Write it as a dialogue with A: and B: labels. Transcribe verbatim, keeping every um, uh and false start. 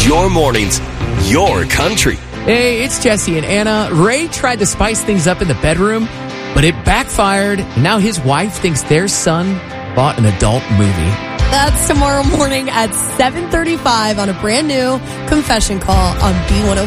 A: Your mornings, your country.
B: Hey, it's Jesse and Anna. Ray tried to spice things up in the bedroom, but it backfired. And now his wife thinks their son bought an adult movie.
C: That's tomorrow morning at seven thirty-five on a brand new Confession Call on B one oh five.